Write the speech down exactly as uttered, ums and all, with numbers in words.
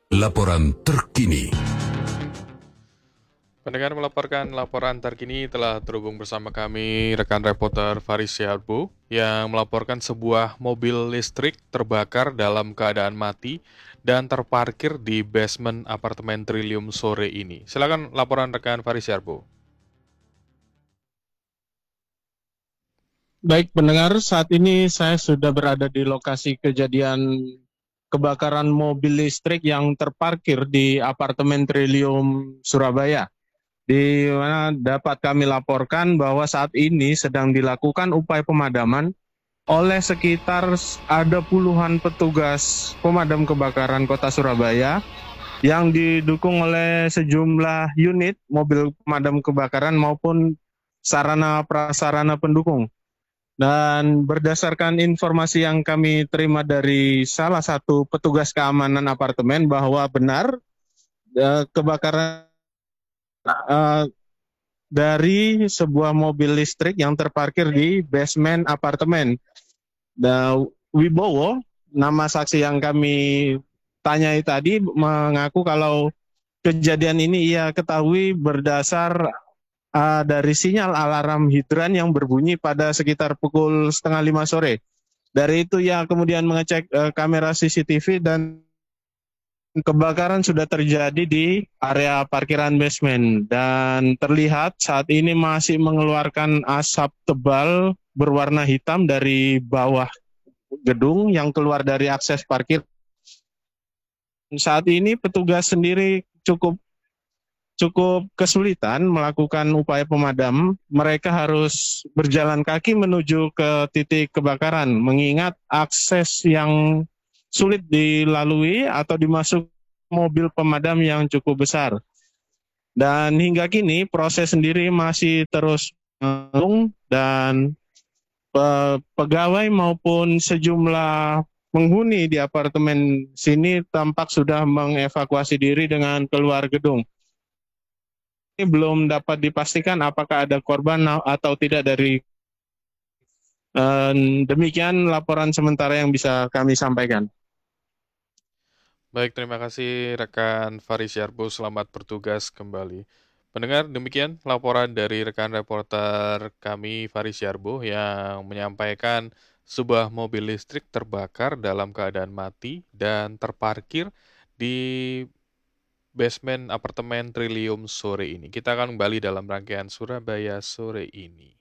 Laporan terkini. Pendengar melaporkan laporan terkini telah terhubung bersama kami rekan reporter Faris Syarbu yang melaporkan sebuah mobil listrik terbakar dalam keadaan mati dan terparkir di basement apartemen Trilium sore ini. Silakan laporan rekan Faris Syarbu. Baik pendengar, saat ini saya sudah berada di lokasi kejadian kebakaran mobil listrik yang terparkir di apartemen Trilium Surabaya. Di mana dapat kami laporkan bahwa saat ini sedang dilakukan upaya pemadaman oleh sekitar ada puluhan petugas pemadam kebakaran Kota Surabaya yang didukung oleh sejumlah unit mobil pemadam kebakaran maupun sarana prasarana pendukung. Dan berdasarkan informasi yang kami terima dari salah satu petugas keamanan apartemen bahwa benar eh, kebakaran eh, dari sebuah mobil listrik yang terparkir di basement apartemen. Dan Wibowo, nama saksi yang kami tanyai tadi, mengaku kalau kejadian ini ia ketahui berdasar uh, dari sinyal alarm hidran yang berbunyi pada sekitar pukul setengah lima sore. Dari itu ia kemudian mengecek uh, kamera C C T V dan kebakaran sudah terjadi di area parkiran basement dan terlihat saat ini masih mengeluarkan asap tebal berwarna hitam dari bawah gedung yang keluar dari akses parkir. Saat ini petugas sendiri cukup cukup kesulitan melakukan upaya pemadam. Mereka harus berjalan kaki menuju ke titik kebakaran, mengingat akses yang sulit dilalui atau dimasuk mobil pemadam yang cukup besar. Dan hingga kini proses sendiri masih terus berlangsung dan pe- pegawai maupun sejumlah penghuni di apartemen sini tampak sudah mengevakuasi diri dengan keluar gedung. Ini belum dapat dipastikan apakah ada korban atau tidak dari eh, demikian laporan sementara yang bisa kami sampaikan. Baik, terima kasih rekan Faris Syarbu, selamat bertugas kembali. Pendengar, demikian laporan dari rekan reporter kami Faris Syarbu yang menyampaikan sebuah mobil listrik terbakar dalam keadaan mati dan terparkir di basement apartemen Trilium sore ini. Kita akan kembali dalam rangkaian Surabaya sore ini.